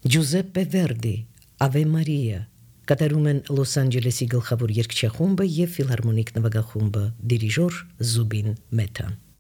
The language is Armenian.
Ջուզեպպե Վերդի Ave Maria կատարում են Լոս Անջելեսի գլխավոր երգչախումբը եւ ֆիլհարմոնիկ նվագախումբը դիրիժոր Զուբին Մեթան